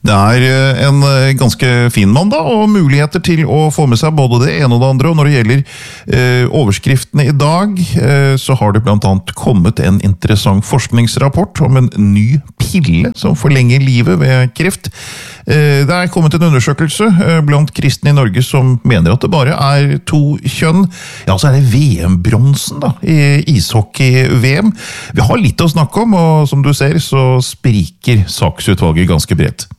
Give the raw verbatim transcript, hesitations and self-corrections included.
Det er en ganske fin mandag, og muligheter til å få med seg både det ene og det andre. Og når det gjelder eh, overskriftene i dag, eh, så har det blant annet kommet en interessant forskningsrapport om en ny pille som forlenger livet ved kreft. Eh, det er kommet en undersøkelse eh, blant kristne i Norge som mener at det bare er to kjønn. Ja, så er det V M-bronsen da, i ishockey-V M. Vi har litt å snakke om, og som du ser så spriker saksutvalget ganske bredt.